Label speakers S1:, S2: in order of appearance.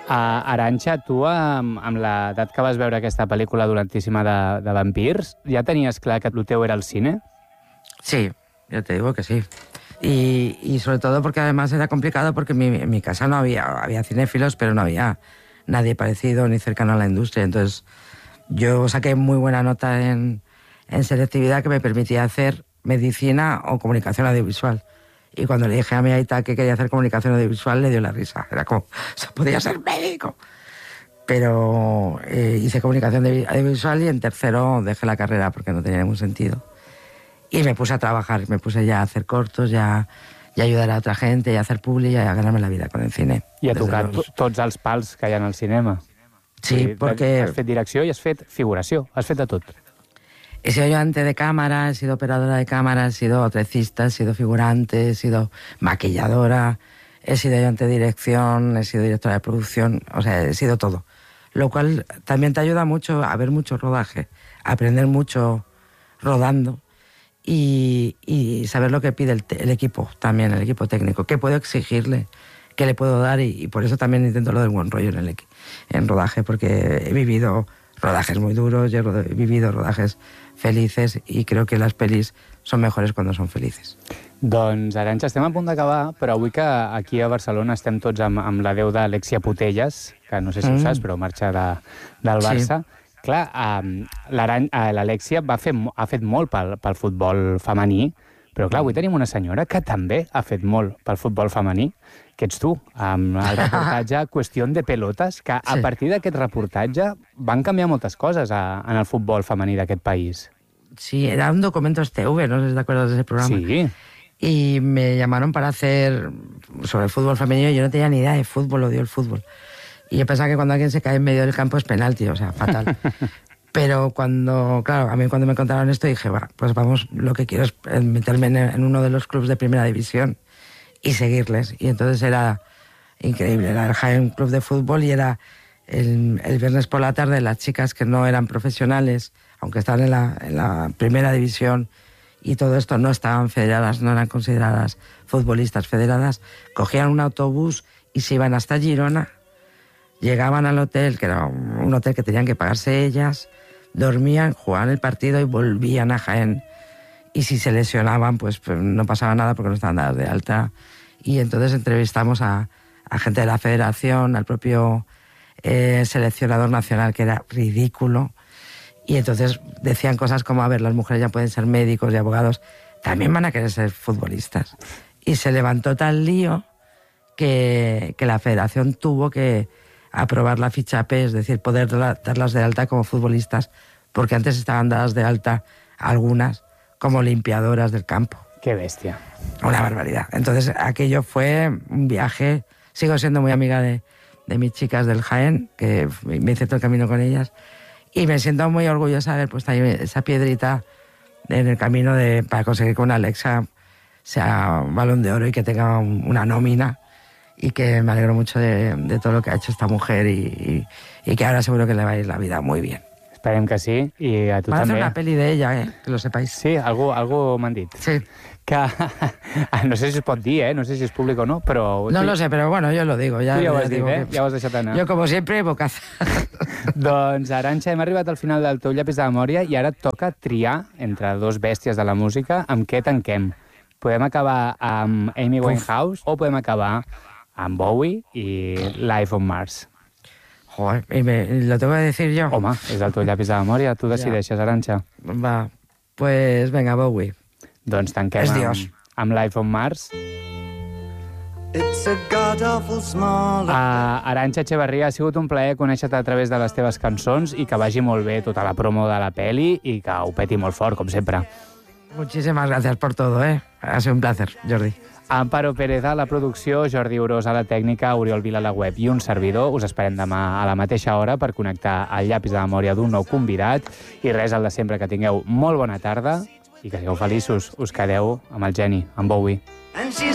S1: Arantxa, tu amb l'edat que vas veure aquesta pel·lícula dolentíssima de vampirs, ja tenies clar que el teu era el cine?
S2: Sí, ya te digo que sí. Y sobre todo porque además era complicado porque en mi casa no había cinéfilos, pero no había nadie parecido ni cercano a la industria. Entonces yo saqué muy buena nota en selectividad que me permitía hacer medicina o comunicación audiovisual. Y cuando le dije a mi aita que quería hacer comunicación audiovisual, le dio la risa. Era como, podía ser médico. Pero hice comunicación audiovisual y en tercero dejé la carrera porque no tenía ningún sentido. Y me puse a trabajar, me puse ya a hacer cortos, ya a ayudar a otra gente, y a hacer publi, y a ganarme la vida con el cine.
S1: I a tocar tots els pals que hi ha al cinema.
S2: Sí, porque...
S1: Has fet direcció i has fet figuració, has fet de tot.
S2: He sido ayudante de cámara, he sido operadora de cámara, he sido trecista, he sido figurante, he sido maquilladora, he sido ayudante de dirección, he sido directora de producción, o sea, he sido todo. Lo cual también te ayuda mucho a ver mucho rodaje, a aprender mucho rodando y saber lo que pide el equipo también, el equipo técnico, qué puedo exigirle, qué le puedo dar y por eso también intento lo del buen rollo en rodaje, porque he vivido rodajes muy duros, he vivido rodajes felices y creo que las pelis son mejores cuando son felices.
S1: Doncs, Arantxa, estem a punt d'acabar, però avui que aquí a Barcelona estem tots amb la veu d'Alexia Putellas, que no sé si ho saps, però marxa del Barça. Sí. Clar, l'Alexia ha fet molt pel futbol femení, però clar, avui tenim una senyora que també ha fet molt pel futbol femení, que ets tu, amb el reportatge Qüestión de Pelotas, que a partir d'aquest reportatge van canviar moltes coses en el futbol femení d'aquest país.
S2: Sí, era un documento STV, no sé si te acuerdas de ese programa.
S1: Sí.
S2: Y me llamaron para hacer sobre el fútbol femenino. Yo no tenía ni idea de fútbol, odio el fútbol. Y yo pensaba que cuando alguien se cae en medio del campo es penalti, o sea, fatal. Pero a mí cuando me contaron esto dije, pues vamos, lo que quiero es meterme en uno de los clubes de primera división y seguirles. Y entonces era increíble, era el Jaén Club de Fútbol y era el viernes por la tarde las chicas que no eran profesionales, aunque estaban en la primera división y todo esto, no estaban federadas, no eran consideradas futbolistas federadas, cogían un autobús y se iban hasta Girona, llegaban al hotel, que era un hotel que tenían que pagarse ellas, dormían, jugaban el partido y volvían a Jaén. Y si se lesionaban, pues no pasaba nada porque no estaban dadas de alta. Y entonces entrevistamos a gente de la federación, al propio seleccionador nacional, que era ridículo. Y entonces decían cosas como, a ver, las mujeres ya pueden ser médicos y abogados, también van a querer ser futbolistas. Y se levantó tal lío que la federación tuvo que aprobar la ficha P, es decir, poder darlas de alta como futbolistas, porque antes estaban dadas de alta algunas como limpiadoras del campo.
S1: ¡Qué bestia!
S2: Una barbaridad. Entonces aquello fue un viaje. Sigo siendo muy amiga de mis chicas del Jaén, que me hice todo el camino con ellas, y me siento muy orgullosa de haber puesto ahí esa piedrita en el camino para conseguir que una Alexa sea Balón de Oro y que tenga una nómina, y que me alegro mucho de todo lo que ha hecho esta mujer y que ahora seguro que le va a ir la vida muy bien.
S1: Esperem que sí, i a tu
S2: Van a
S1: també.
S2: hacer una peli de ella, que lo sepáis.
S1: Sí, algú m'han dit.
S2: Sí.
S1: Que, no sé si es pot dir, no sé si és públic o no, però...
S2: No lo sé, pero bueno, yo lo digo.
S1: Tu ja ho has dit, ja ho has deixat anar.
S2: Jo, como siempre, bocaza.
S1: Doncs, Arantxa, hem arribat al final del teu llapis de memòria i ara et toca triar entre dos bèsties de la música amb què tanquem. Podem acabar amb Amy Winehouse o podem acabar amb Bowie i Life on Mars.
S2: Joder, ¿y lo tengo que decir yo?
S1: Home, és el teu llapis de memòria, tu decideixes, Arantxa.
S2: Va, pues venga, Bowie.
S1: Doncs tanquem amb Life on Mars. Arantxa Echevarría, ha sigut un plaer conèixer-te a través de les teves cançons i que vagi molt bé tota la promo de la peli i que ho peti molt fort, com sempre.
S2: Muchísimas gracias por todo, Ha sido un placer, Jordi.
S1: Amparo Pérez a la producció, Jordi Urós a la tècnica, Oriol Vila a la web i un servidor. Us esperem demà a la mateixa hora per connectar el llapis de memòria d'un nou convidat. I res, el de sempre, que tingueu molt bona tarda i que sigueu feliços. Us quedeu amb el geni, amb Bowie.